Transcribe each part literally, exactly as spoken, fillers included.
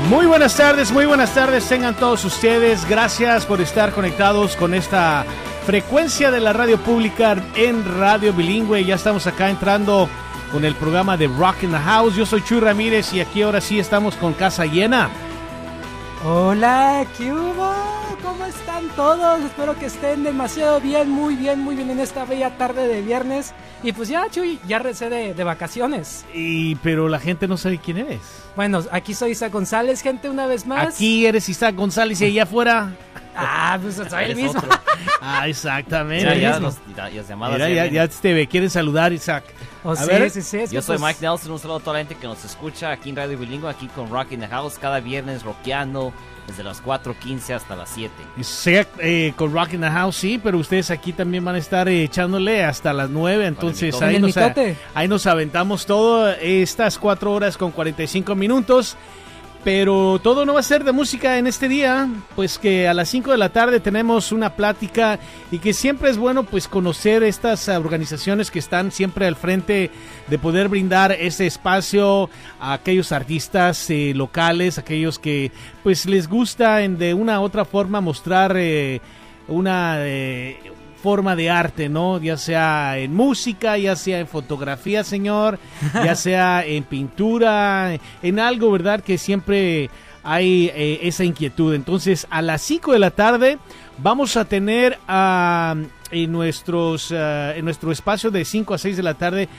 Muy buenas tardes, muy buenas tardes tengan todos ustedes. Gracias por estar conectados con esta frecuencia de la radio pública en Radio Bilingüe. Ya estamos acá entrando con el programa de Rock in the House. Yo soy Chuy Ramírez y aquí ahora sí estamos con casa llena. Hola, ¿qué hubo? ¿Cómo están todos? Espero que estén demasiado bien, muy bien, muy bien en esta bella tarde de viernes. Y pues ya, Chuy, ya recé de, de vacaciones. Y pero la gente no sabe quién eres. Bueno, aquí soy Isaac González, gente, una vez más. Aquí eres Isaac González y allá afuera. Ah, pues soy el mismo. Ah, exactamente. Ya, ya, los, ya, ya, Mira, ya, ya te quieren saludar, Isaac. Oh, a sí, ver, sí, sí, es yo que, soy pues, Mike Nelson, un saludo a toda la gente que nos escucha aquí en Radio Bilingüe, aquí con Rock in the House, cada viernes rockeando desde las cuatro quince hasta las siete. Sea eh, con Rock in the House, sí, pero ustedes aquí también van a estar eh, echándole hasta las nueve, entonces ahí nos, a, ahí nos aventamos todo, estas cuatro horas con cuarenta y cinco minutos. Pero todo no va a ser de música en este día, pues que a las cinco de la tarde tenemos una plática y que siempre es bueno pues conocer estas organizaciones que están siempre al frente de poder brindar ese espacio a aquellos artistas eh, locales, aquellos que pues les gusta en, de una u otra forma mostrar eh, una... Eh, forma de arte, ¿no? Ya sea en música, ya sea en fotografía, señor, ya sea en pintura, en algo, ¿verdad? Que siempre hay eh, esa inquietud. Entonces, a las cinco de la tarde vamos a tener uh, en, nuestros, uh, en nuestro espacio de cinco a seis de la tarde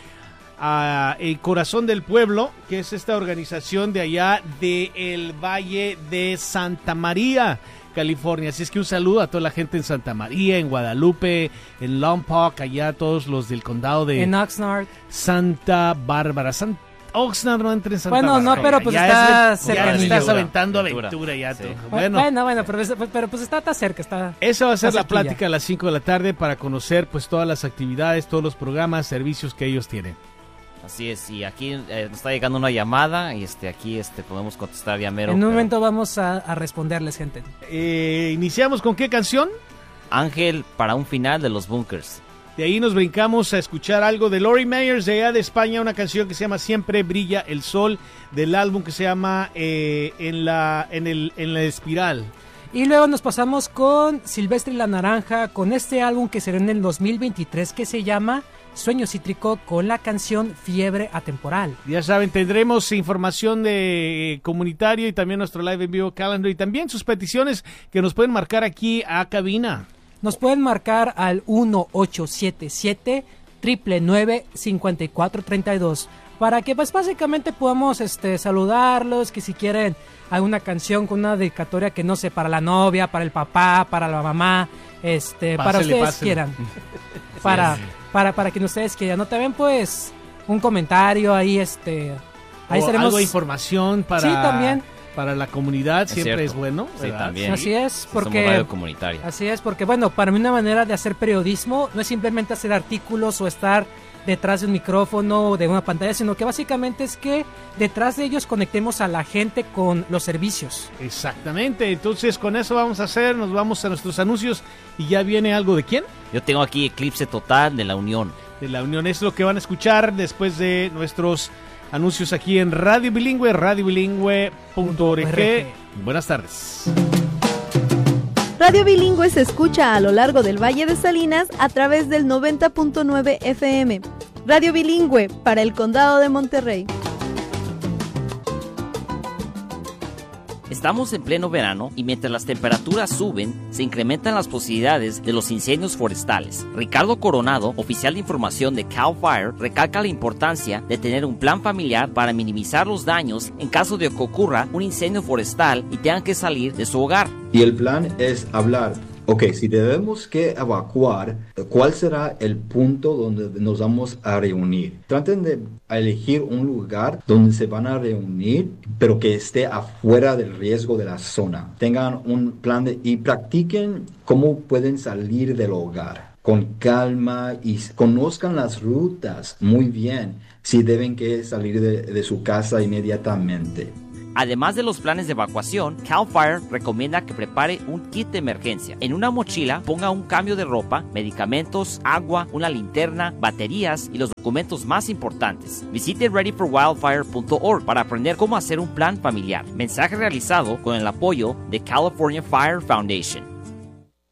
a El Corazón del Pueblo, que es esta organización de allá del Valle de Santa María, California. Así es que un saludo a toda la gente en Santa María, en Guadalupe, en Lompoc, allá todos los del condado de en Oxnard, Santa Bárbara. San, Oxnard no entra en Santa bueno, Bárbara. no, pero pues ya está es, cerca. Ya estás estás aventando aventura, aventura ya. Sí. Bueno, bueno, bueno pero, pero pues está, está cerca. Está, Esa va a ser la cerquilla. plática a las cinco de la tarde para conocer pues todas las actividades, todos los programas, servicios que ellos tienen. Así es, y aquí eh, nos está llegando una llamada y este aquí este podemos contestar ya mero. En un pero... momento vamos a, a responderles, gente. Eh, ¿Iniciamos con qué canción? Ángel para un final de los Bunkers. De ahí nos brincamos a escuchar algo de Lori Meyers de allá de España, una canción que se llama Siempre brilla el sol, del álbum que se llama eh, en, la, en, el, en la espiral. Y luego nos pasamos con Silvestre y la Naranja, con este álbum que será en el dos mil veintitrés que se llama Sueño Cítrico, con la canción Fiebre Atemporal. Ya saben, tendremos información de eh, comunitario y también nuestro live en vivo calendar y también sus peticiones que nos pueden marcar aquí a cabina. Nos pueden marcar al uno ocho siete siete, nueve nueve nueve, cinco cuatro tres dos para que pues básicamente podamos este, saludarlos, que si quieren alguna canción con una dedicatoria que no sé, para la novia, para el papá, para la mamá, este, pásele, para ustedes pásele. quieran. para, para, para que ustedes quieran, ¿no? También pues un comentario ahí, este, ahí o estaremos. Algo de información para, sí, también. para la comunidad, es siempre cierto. es bueno. Sí, también. Así es, porque somos radio comunitaria. Así es, porque bueno, para mí una manera de hacer periodismo no es simplemente hacer artículos o estar detrás de un micrófono o de una pantalla, sino que básicamente es que detrás de ellos conectemos a la gente con los servicios. Exactamente, entonces con eso vamos a hacer, nos vamos a nuestros anuncios y ya viene algo de quién. Yo tengo aquí Eclipse Total de La Unión. De La Unión, es lo que van a escuchar después de nuestros anuncios aquí en Radio Bilingüe, radio bilingüe punto org. Buenas tardes. Radio Bilingüe se escucha a lo largo del Valle de Salinas a través del noventa punto nueve F M. Radio Bilingüe para el Condado de Monterrey. Estamos en pleno verano y mientras las temperaturas suben, se incrementan las posibilidades de los incendios forestales. Ricardo Coronado, oficial de información de Cal Fire, recalca la importancia de tener un plan familiar para minimizar los daños en caso de que ocurra un incendio forestal y tengan que salir de su hogar. Y el plan es hablar. Ok, si debemos que evacuar, ¿cuál será el punto donde nos vamos a reunir? Traten de elegir un lugar donde se van a reunir, pero que esté afuera del riesgo de la zona. Tengan un plan de, y practiquen cómo pueden salir del hogar con calma y conozcan las rutas muy bien si deben que salir de, de su casa inmediatamente. Además de los planes de evacuación, CAL FIRE recomienda que prepare un kit de emergencia. En una mochila ponga un cambio de ropa, medicamentos, agua, una linterna, baterías y los documentos más importantes. Visite ready for wildfire punto org para aprender cómo hacer un plan familiar. Mensaje realizado con el apoyo de California Fire Foundation.